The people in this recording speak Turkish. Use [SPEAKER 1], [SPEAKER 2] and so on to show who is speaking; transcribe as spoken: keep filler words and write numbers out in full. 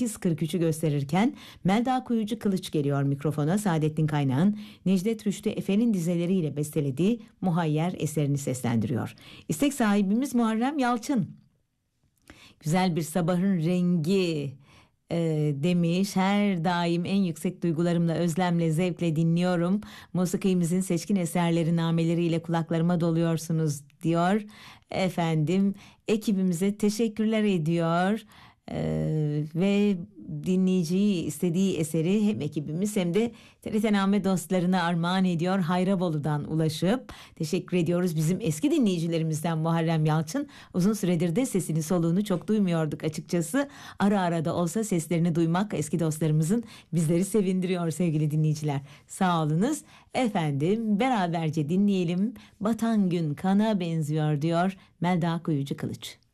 [SPEAKER 1] sekiz kırk üçü gösterirken Melda Kuyucu Kılıç geliyor mikrofona. Saadettin Kaynağ'ın Necdet Rüştü Efe'nin dizeleriyle bestelediği Muhayyer eserini seslendiriyor. İstek sahibimiz Muharrem Yalçın. Güzel bir sabahın rengi e, demiş. Her daim en yüksek duygularımla, özlemle, zevkle dinliyorum. Musikimizin seçkin eserleri, nameleriyle kulaklarıma doluyorsunuz diyor. Efendim, ekibimize teşekkürler ediyor. Ee, ve dinleyiciyi istediği eseri hem ekibimiz hem de T R T Name dostlarına armağan ediyor. Hayrabolu'dan ulaşıp teşekkür ediyoruz. Bizim eski dinleyicilerimizden Muharrem Yalçın. Uzun süredir de sesini soluğunu çok duymuyorduk açıkçası. Ara ara da olsa seslerini duymak eski dostlarımızın bizleri sevindiriyor sevgili dinleyiciler. Sağ olunuz. Efendim, beraberce dinleyelim. Batan gün kana benziyor diyor Melda Kuyucu Kılıç.